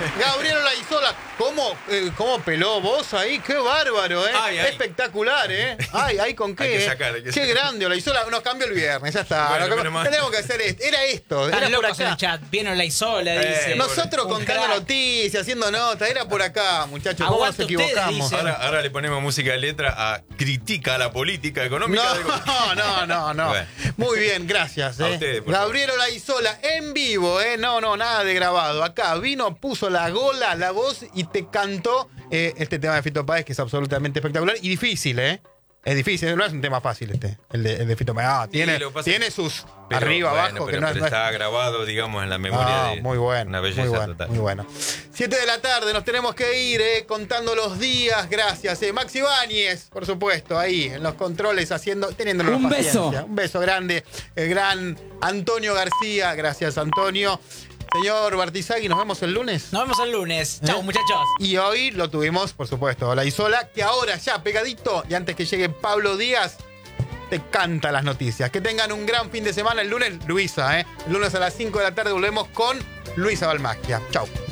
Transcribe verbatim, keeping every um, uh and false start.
Gabriel Olaizola, ¿cómo, eh, ¿cómo peló vos ahí? ¡Qué bárbaro, eh! Ay, ay. Espectacular, ¿eh? Ay, ay, ¿con qué? Hay que eh? sacar, hay que ¡Qué sacar. grande Olaizola! Nos cambió el viernes, ya está. Bueno, Nos menos mal. Tenemos que hacer esto. Era esto, Están era por locos en el acá. chat. Viene Olaizola, Eh, dice. Nosotros Un contando crack. noticias, haciendo notas, era por acá, muchachos. ¿Cómo nos Aguante ustedes, equivocamos? dice. Ahora, ahora le ponemos música de letra a critica la política económica. No, del- no, no, no. Bueno. Muy bien, gracias. A eh. ustedes, por Gabriel Olaizola, en vivo, ¿eh? No, no, nada de grabado. Acá vino, puso la gola, la voz y te cantó eh, este tema de Fito Páez, que es absolutamente espectacular y difícil, ¿eh? Es difícil, no es un tema fácil este, el de, el de Fito Páez. Ah, tiene, lo que pasa tiene es- sus Pero, arriba, bueno, abajo, pero, que no, pero es- no es- está grabado, digamos, en la memoria Ah, de muy bueno, una belleza muy bueno, total. muy bueno. Siete de la tarde, nos tenemos que ir, eh, contando los días, gracias. Eh. Maxi Báñez, por supuesto, ahí, en los controles, haciendo, teniéndonos Un paciencia. beso. Un beso grande, el gran Antonio García, gracias Antonio. Señor Bartizagui, nos vemos el lunes. Nos vemos el lunes. Chau, ¿Eh? muchachos. Y hoy lo tuvimos, por supuesto, Olaizola, que ahora ya pegadito, y antes que llegue Pablo Díaz, te canta las noticias. Que tengan un gran fin de semana. El lunes, Luisa, ¿eh? El lunes a las cinco de la tarde volvemos con Luisa Balmagia. Chau.